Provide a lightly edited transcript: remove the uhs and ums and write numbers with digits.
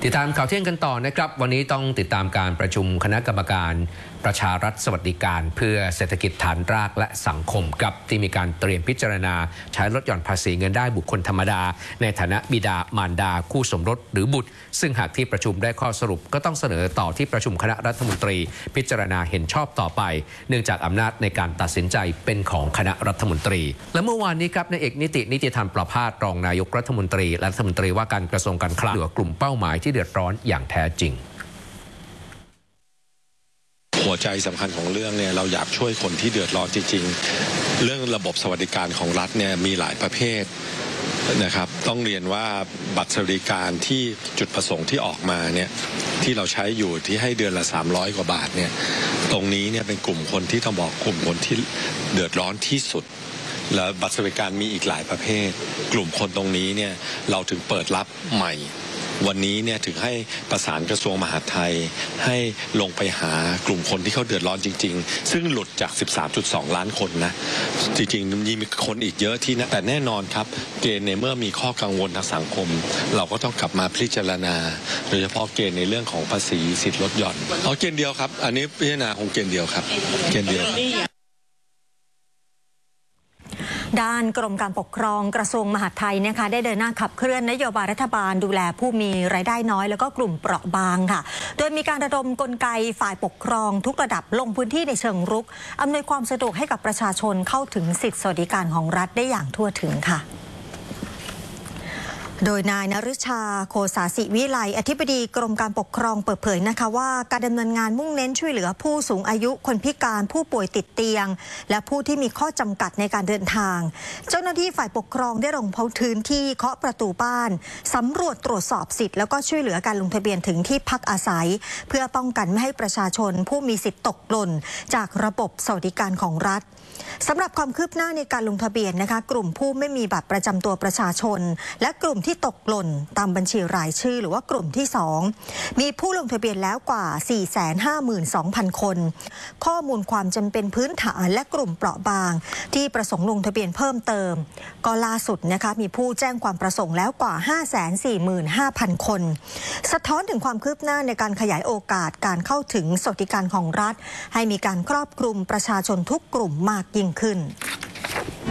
ติดตามข่าวเที่ยงกันต่อนะครับวันนี้ต้องติดตามการประชุมคณะกรรมการประชารัฐสวัสดิการเพื่อเศรษฐกิจฐานรากและสังคมกับที่มีการเตรียมพิจารณาใช้ลดหย่อนภาษีเงินได้บุคคลธรรมดาในฐานะบิดามารดาคู่สมรสหรือบุตรซึ่งหากที่ประชุมได้ข้อสรุปก็ต้องเสนอต่อที่ประชุมคณะรัฐมนตรีพิจารณาเห็นชอบต่อไปเนื่องจากอำนาจในการตัดสินใจเป็นของคณะรัฐมนตรีและเมื่อวานนี้ครับนายเอกนิติธรรมประภาสรองนายกรัฐมนตรีและรัฐมนตรีว่าการกระทรวงการคลังเหลือกลุ่มเป้าหมายที่เดือดร้อนอย่างแท้จริงหัวใจสำคัญของเรื่องเนี่ยเราอยากช่วยคนที่เดือดร้อนจริงๆเรื่องระบบสวัสดิการของรัฐเนี่ยมีหลายประเภทนะครับต้องเรียนว่าบัตรสวัสดิการที่จุดประสงค์ที่ออกมาเนี่ยที่เราใช้อยู่ที่ให้เดือนละ300 กว่าบาทเนี่ยตรงนี้เนี่ยเป็นกลุ่มคนที่ต้องบอกกลุ่มคนที่เดือดร้อนที่สุดและบัตรสวัสดิการมีอีกหลายประเภทกลุ่มคนตรงนี้เนี่ยเราถึงเปิดรับใหม่วันนี้เนี่ยถึงให้ประสานกระทรวงมหาดไทยให้ลงไปหากลุ่มคนที่เขาเดือดร้อนจริงๆซึ่งหลุดจาก 13.2 ล้านคนนะจริงๆมีคนอีกเยอะที่นะแต่แน่นอนครับเกณฑ์ในเมื่อมีข้อกังวลทางสังคมเราก็ต้องกลับมาพิจารณาโดยเฉพาะเกณฑ์ในเรื่องของภาษีสิทธิลดหย่อนเอาเกณฑ์เดียวครับอันนี้พิจารณาของเกณฑ์เดียวครับเกณฑ์เดียวด้านกรมการปกครองกระทรวงมหาดไทยนะคะได้เดินหน้าขับเคลื่อนนโยบายรัฐบาลดูแลผู้มีรายได้น้อยแล้วก็กลุ่มเปราะบางค่ะโดยมีการระดมกลไกฝ่ายปกครองทุกระดับลงพื้นที่ในเชิงรุกอำนวยความสะดวกให้กับประชาชนเข้าถึงสิทธิสวัสดิการของรัฐได้อย่างทั่วถึงค่ะโดยนายนฤชาโคสาสิวิไลอธิบดีกรมการปกครองเปิดเผยนะคะว่าการดำเนินงานมุ่งเน้นช่วยเหลือผู้สูงอายุคนพิการผู้ป่วยติดเตียงและผู้ที่มีข้อจำกัดในการเดินทางเจ้าหน้าที่ฝ่ายปกครองได้ลงพื้นที่เคาะประตูบ้านสำรวจตรวจสอบสิทธิ์แล้วก็ช่วยเหลือการลงทะเบียนถึงที่พักอาศัยเพื่อป้องกันไม่ให้ประชาชนผู้มีสิทธิ์ตกหล่นจากระบบสวัสดิการของรัฐสำหรับความคืบหน้าในการลงทะเบียนนะคะกลุ่มผู้ไม่มีบัตรประจำตัวประชาชนและกลุ่มที่ตกหล่นตามบัญชีรายชื่อหรือว่ากลุ่มที่2มีผู้ลงทะเบียนแล้วกว่า 452,000 คนข้อมูลความจำเป็นพื้นฐานและกลุ่มเปราะบางที่ประสงค์ลงทะเบียนเพิ่มเติมก็ล่าสุดนะคะมีผู้แจ้งความประสงค์แล้วกว่า 545,000 คนสะท้อนถึงความคืบหน้าในการขยายโอกาสการเข้าถึงสวัสดิการของรัฐให้มีการครอบคลุมประชาชนทุกกลุ่มมากยิ่งขึ้น